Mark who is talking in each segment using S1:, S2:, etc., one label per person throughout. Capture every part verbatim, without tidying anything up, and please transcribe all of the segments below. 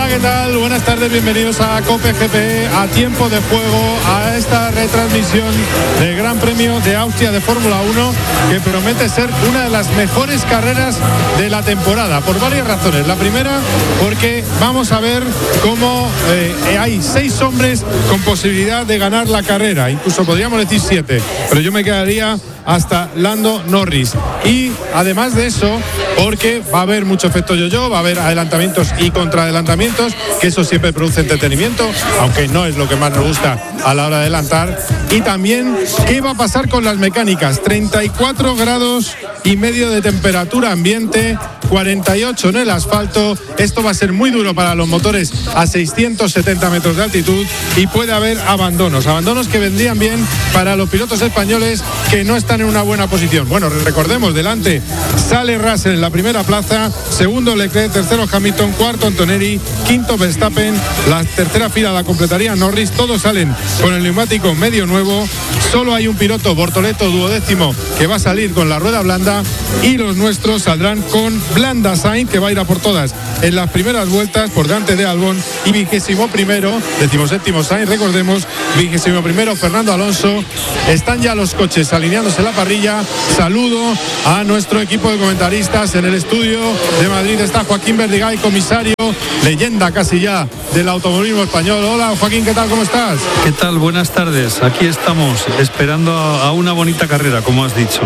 S1: Hola, ¿qué tal? Buenas tardes, bienvenidos a COPE G P, a tiempo de juego, a esta retransmisión del Gran Premio de Austria de Fórmula uno, que promete ser una de las mejores carreras de la temporada, por varias razones. La primera, porque vamos a ver cómo eh, hay seis hombres con posibilidad de ganar la carrera, incluso podríamos decir siete, pero yo me quedaría hasta Lando Norris. Y además de eso, porque va a haber mucho efecto yo-yo, va a haber adelantamientos y contraadelantamientos, que eso siempre produce entretenimiento, aunque no es lo que más nos gusta a la hora de adelantar. Y también, ¿qué va a pasar con las mecánicas? treinta y cuatro grados y medio de temperatura ambiente, cuarenta y ocho en el asfalto. Esto va a ser muy duro para los motores a seiscientos setenta metros de altitud, y puede haber abandonos, abandonos que vendrían bien para los pilotos españoles que no están en una buena posición. Bueno, recordemos, delante sale Russell en la primera plaza, segundo Leclerc, tercero Hamilton, cuarto Antonelli, quinto Verstappen, la tercera fila la completaría Norris. Todos salen con el neumático medio nuevo, solo hay un piloto, Bortoleto, duodécimo, que va a salir con la rueda blanda, y los nuestros saldrán con blanda. Sainz, que va a ir a por todas en las primeras vueltas por delante de Albon, y vigésimo primero, decimoséptimo Sainz, recordemos, vigésimo primero Fernando Alonso. Están ya los coches alineándose en la parrilla. Saludo a nuestro equipo de comentaristas. En el estudio de Madrid está Joaquín Verdigay, comisario, leyenda casi ya del automovilismo español. Hola Joaquín, ¿qué tal? ¿Cómo estás?
S2: ¿Qué tal? Buenas tardes. Aquí estamos esperando a una bonita carrera, como has dicho.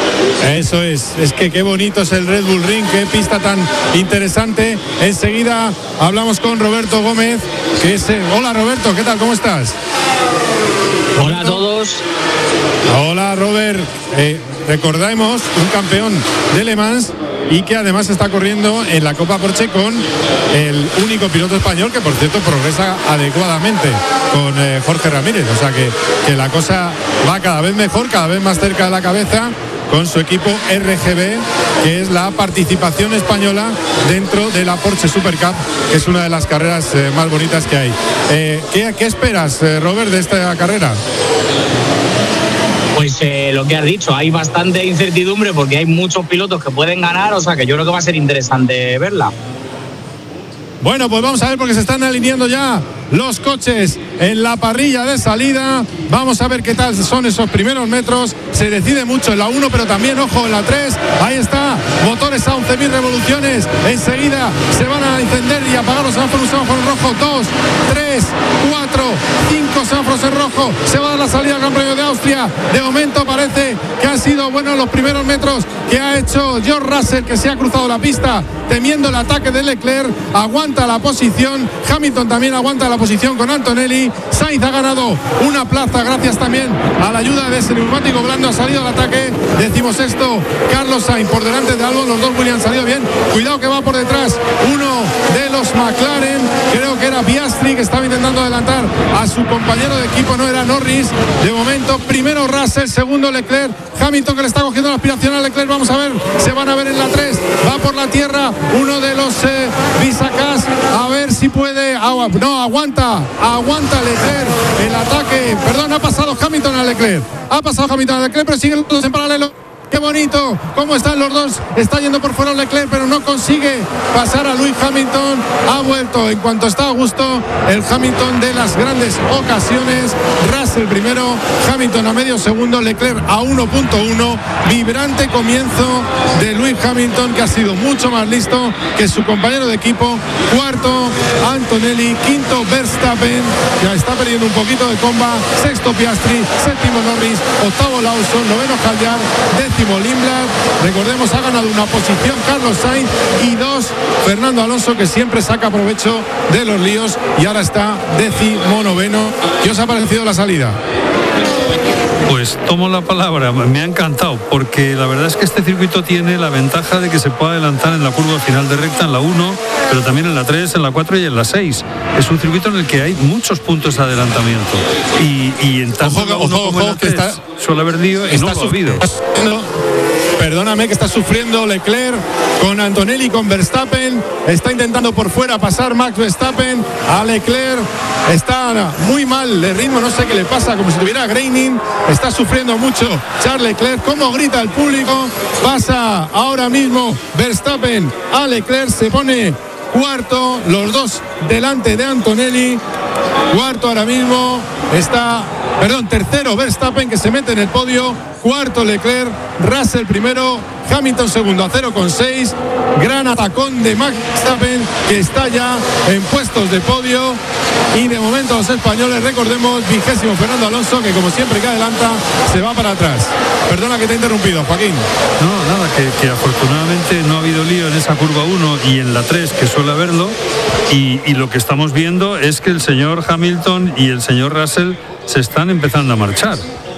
S1: Eso es, es que qué bonito es el Red Bull Ring, qué pista tan interesante. Enseguida hablamos con Roberto Gómez, que es... Hola Roberto, ¿qué tal? ¿Cómo estás?
S3: Hola a todos.
S1: Hola Robert, eh, recordemos un campeón de Le Mans, y que además está corriendo en la Copa Porsche con el único piloto español que, por cierto, progresa adecuadamente con eh, Jorge Ramírez. O sea que, que la cosa va cada vez mejor, cada vez más cerca de la cabeza, con su equipo R G B, que es la participación española dentro de la Porsche Super Cup, que es una de las carreras eh, más bonitas que hay. Eh, ¿qué, ¿Qué esperas, eh, Robert, de esta carrera?
S3: Pues eh, lo que has dicho, hay bastante incertidumbre porque hay muchos pilotos que pueden ganar, o sea que yo creo que va a ser interesante verla.
S1: Bueno, pues vamos a ver, porque se están alineando ya los coches en la parrilla de salida. Vamos a ver qué tal son esos primeros metros. Se decide mucho en la uno, pero también, ojo, en la tres. Ahí está, motores a once mil revoluciones. Enseguida se van a encender y apagar los semáforos. Un semáforo en rojo, dos, tres, cuatro, cinco semáforos en rojo. Se va a dar la salida al Gran Premio de Austria. De momento parece que han sido buenos los primeros metros que ha hecho George Russell, que se ha cruzado la pista temiendo el ataque de Leclerc. Aguanta la posición. Hamilton también aguanta la posición con Antonelli. Sainz ha ganado una plaza gracias también a la ayuda de ese neumático blando. Ha salido al ataque. Decimosexto Carlos Sainz por delante de Albon. Los dos Williams han salido bien. Cuidado que va por detrás uno de los McLaren. Creo que era Piastri, que estaba intentando adelantar a su compañero de equipo. No era Norris. De momento, primero Russell, segundo Leclerc. Hamilton, que le está cogiendo la aspiración a Leclerc. Vamos a ver, se van a ver en la tres. Va por la tierra uno de los eh, bisacas. A ver si puede. Agua. No, aguanta. Aguanta Leclerc. El ataque. Perdón, ha pasado Hamilton a Leclerc. Ha pasado Hamilton a Leclerc, pero siguen los dos en paralelo. ¡Qué bonito! ¿Cómo están los dos? Está yendo por fuera Leclerc, pero no consigue pasar a Lewis Hamilton. Ha vuelto en cuanto está a gusto el Hamilton de las grandes ocasiones. Russell primero, Hamilton a medio segundo, Leclerc a uno punto uno. Vibrante comienzo de Lewis Hamilton, que ha sido mucho más listo que su compañero de equipo. Cuarto, Antonelli. Quinto, Verstappen, que está perdiendo un poquito de comba. Sexto, Piastri. Séptimo, Norris. Octavo, Lawson. Noveno, Haljar. Décimo, Lindblad. Recordemos, ha ganado una posición Carlos Sainz, y dos Fernando Alonso, que siempre saca provecho de los líos, y ahora está décimo noveno. ¿Qué os ha parecido la salida?
S2: Pues tomo la palabra, me ha encantado, porque la verdad es que este circuito tiene la ventaja de que se puede adelantar en la curva final de recta, en la uno, pero también en la tres, en la cuatro y en la seis. Es un circuito en el que hay muchos puntos de adelantamiento, y, y en tanto
S1: ojo,
S2: la uno
S1: ojo,
S2: como en la
S1: ojo, que
S2: tres
S1: está,
S2: suele haber lío y no lo ha habido.
S1: Perdóname, que está sufriendo Leclerc con Antonelli, con Verstappen. Está intentando por fuera pasar Max Verstappen a Leclerc. Está muy mal de ritmo, no sé qué le pasa, como si tuviera graining. Está sufriendo mucho Charles Leclerc. Cómo grita el público. Pasa ahora mismo Verstappen a Leclerc. Se pone cuarto, los dos delante de Antonelli. Cuarto ahora mismo está, perdón, tercero Verstappen, que se mete en el podio. Cuarto Leclerc, Russell primero, Hamilton segundo a cero coma seis. Gran atacón de Max Verstappen, que está ya en puestos de podio. Y de momento los españoles, recordemos, vigésimo Fernando Alonso, que como siempre que adelanta se va para atrás. Perdona que te he interrumpido, Joaquín.
S2: No, nada, que, que afortunadamente no ha habido lío en esa curva uno y en la tres, que suele haberlo. Y, y lo que estamos viendo es que el señor Hamilton y el señor Russell se están empezando a marchar.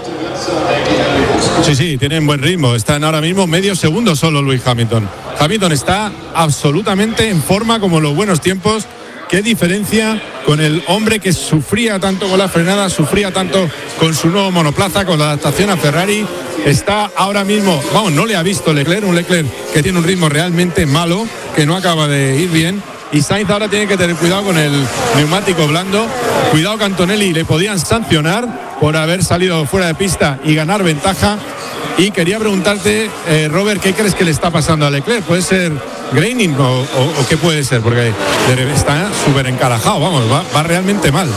S1: Sí, sí, tienen buen ritmo. Están ahora mismo medio segundo solo Lewis Hamilton. Hamilton está absolutamente en forma, como en los buenos tiempos. Qué diferencia con el hombre que sufría tanto con la frenada, sufría tanto con su nuevo monoplaza, con la adaptación a Ferrari. Está ahora mismo, vamos, no le ha visto Leclerc, un Leclerc que tiene un ritmo realmente malo, que no acaba de ir bien. Y Sainz ahora tiene que tener cuidado con el neumático blando. Cuidado que Antonelli le podían sancionar por haber salido fuera de pista y ganar ventaja. Y quería preguntarte, eh, Robert, ¿qué crees que le está pasando a Leclerc? ¿Puede ser graining o, o, o qué puede ser? Porque está súper encarajado, vamos, va, va realmente mal.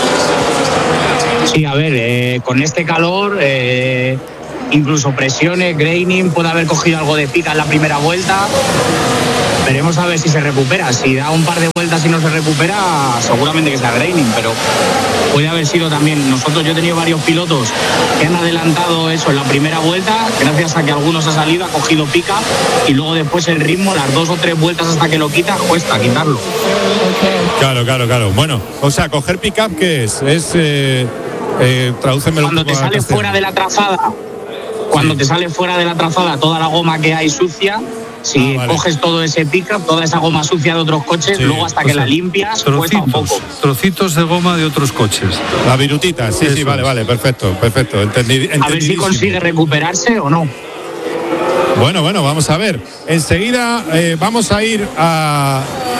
S3: Sí, a ver, eh, con este calor, eh, incluso presiones, graining, puede haber cogido algo de pica en la primera vuelta. Veremos a ver si se recupera. Si da un par de vueltas y no se recupera, seguramente que sea graining, pero puede haber sido también. Nosotros, yo he tenido varios pilotos que han adelantado eso en la primera vuelta, gracias a que algunos ha salido, ha cogido pica, y luego después el ritmo, las dos o tres vueltas hasta que lo quita, cuesta quitarlo.
S1: Claro, claro, claro. Bueno, o sea, coger pick-up, ¿qué es? Es, eh, eh, tradúcemelo.
S3: Cuando te sale fuera de la trazada, cuando sí. te sale fuera de la trazada toda la goma que hay sucia. Si ah, vale. coges todo ese pick-up, toda esa goma sucia de otros coches, sí, luego hasta que sea, la limpias, trocitos, cuesta un poco.
S2: Trocitos de goma de otros coches.
S1: La virutita, sí, Eso sí, vale, vale, perfecto, perfecto. Entendi,
S3: a ver si consigue recuperarse o no.
S1: Bueno, bueno, vamos a ver. Enseguida eh, vamos a ir a,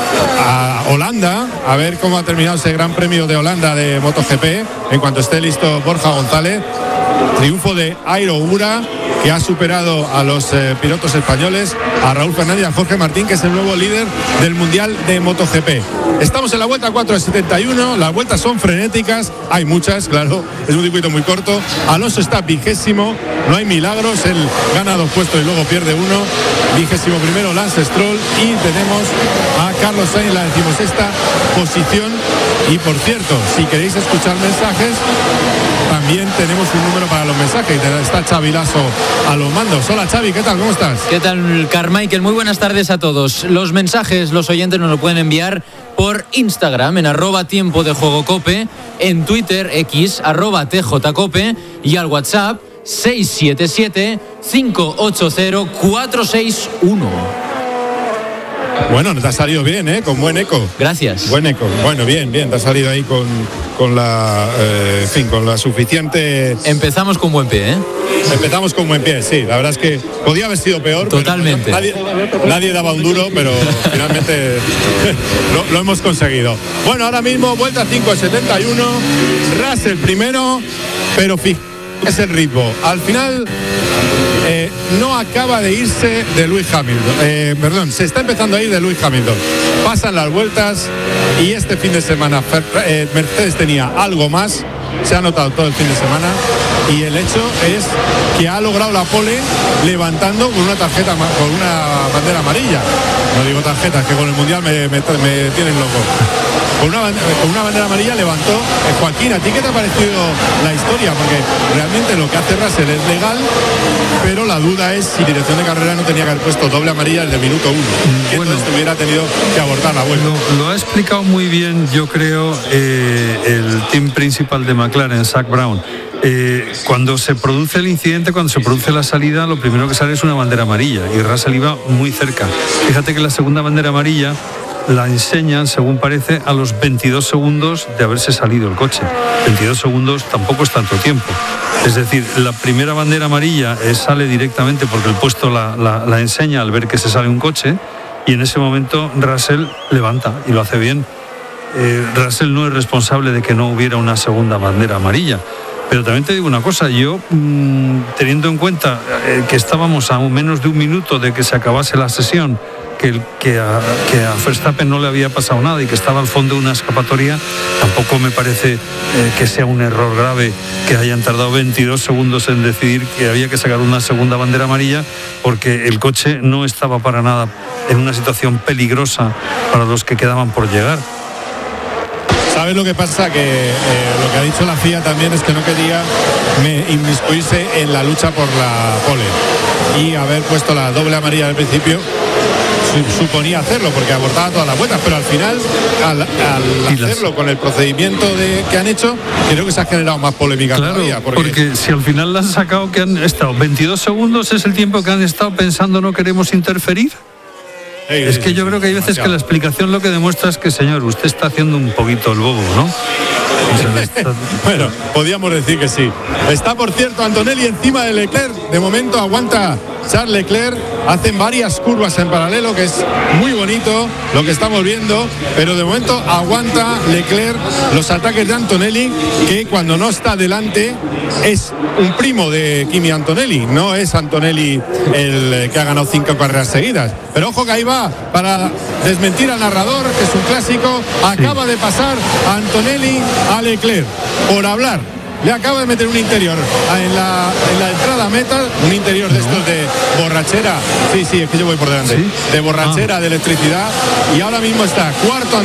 S1: a Holanda, a ver cómo ha terminado ese Gran Premio de Holanda de MotoGP. En cuanto esté listo Borja González. Triunfo de Airo Ura, que ha superado a los eh, pilotos españoles, a Raúl Fernández y a Jorge Martín, que es el nuevo líder del Mundial de MotoGP. Estamos en la vuelta cuatro de setenta y uno, las vueltas son frenéticas, hay muchas, claro, es un circuito muy corto. Alonso está vigésimo, no hay milagros, él gana dos puestos y luego pierde uno. Vigésimo primero Lance Stroll, y tenemos a Carlos Sainz en la decimosexta posición. Y por cierto, si queréis escuchar mensajes, también tenemos un número para los mensajes. Está Xavi Lasso a los mandos. Hola Xavi, ¿qué tal? ¿Cómo estás?
S4: ¿Qué tal, Carmichael? Muy buenas tardes a todos. Los mensajes, los oyentes nos lo pueden enviar por Instagram en arroba tiempo de juego cope, en Twitter X arroba tjcope y al WhatsApp seis siete siete, cinco ocho cero, cuatro seis uno.
S1: Bueno, te ha salido bien, ¿eh? Con buen eco.
S4: Gracias.
S1: Buen eco. Bueno, bien, bien. Te ha salido ahí con, con la, eh, en fin, con la suficiente.
S4: Empezamos con buen pie, ¿eh?
S1: Empezamos con buen pie, sí. La verdad es que podía haber sido peor.
S4: Totalmente.
S1: Pero nadie, nadie daba un duro, pero finalmente lo, lo hemos conseguido. Bueno, ahora mismo vuelta cinco de setenta y uno. Russell primero, pero fíjate, es el ritmo. Al final. Eh, no acaba de irse de Lewis Hamilton, eh, perdón, se está empezando a ir de Lewis Hamilton. Pasan las vueltas y este fin de semana eh, Mercedes tenía algo más, se ha notado todo el fin de semana, y el hecho es que ha logrado la pole levantando con una tarjeta, con una bandera amarilla. No digo tarjetas, que con el Mundial me, me, me tienen loco. Con una, con una bandera amarilla levantó. eh, Joaquín, ¿a ti qué te ha parecido la historia? Porque realmente lo que hace Russell es legal, pero la duda es si dirección de carrera no tenía que haber puesto doble amarilla desde el minuto uno, que bueno, entonces hubiera tenido que abortar la vuelta.
S2: Lo, lo ha explicado muy bien, yo creo, eh, el team principal de McLaren, Zak Brown. Eh, cuando se produce el incidente, cuando se produce la salida, lo primero que sale es una bandera amarilla, y Russell iba muy cerca. Fíjate que la segunda bandera amarilla la enseñan, según parece, a los veintidós segundos de haberse salido el coche. veintidós segundos tampoco es tanto tiempo. Es decir, la primera bandera amarilla eh, sale directamente porque el puesto la, la, la enseña al ver que se sale un coche, y en ese momento Russell levanta y lo hace bien. Eh, Russell no es responsable de que no hubiera una segunda bandera amarilla. Pero también te digo una cosa, yo mmm, teniendo en cuenta eh, que estábamos a menos de un minuto de que se acabase la sesión que, el, que, a, que a Verstappen no le había pasado nada y que estaba al fondo de una escapatoria, tampoco me parece eh, que sea un error grave que hayan tardado veintidós segundos en decidir que había que sacar una segunda bandera amarilla, porque el coche no estaba para nada en una situación peligrosa para los que quedaban por llegar.
S1: ¿Sabes lo que pasa? Que eh, lo que ha dicho la F I A también es que no quería me, inmiscuirse en la lucha por la pole y haber puesto la doble amarilla al principio suponía hacerlo porque abortaba todas las vueltas, pero al final al, al hacerlo las... con el procedimiento de, que han hecho, creo que se ha generado más polémica.
S2: Claro, todavía porque... porque si al final le han sacado que han estado veintidós segundos, es el tiempo que han estado pensando no queremos interferir. Sí, es que yo creo que hay veces que la explicación lo que demuestra es que, señor, usted está haciendo un poquito el bobo, ¿no?
S1: Está... Bueno, podríamos decir que sí. Está, por cierto, Antonelli encima de Leclerc. De momento aguanta Charles Leclerc. Hacen varias curvas en paralelo, que es muy bonito lo que estamos viendo. Pero de momento aguanta Leclerc los ataques de Antonelli, que cuando no está delante es un primo de Kimi Antonelli. No es Antonelli el que ha ganado cinco carreras seguidas. Pero ojo que ahí va para desmentir al narrador, que es un clásico. Acaba sí. de pasar a Antonelli a Leclerc por hablar. Le acaba de meter un interior en la, en la entrada a meta, un interior de estos de borrachera. Sí, sí, es que yo voy por delante. ¿Sí? De borrachera, ah. de electricidad. Y ahora mismo está cuarto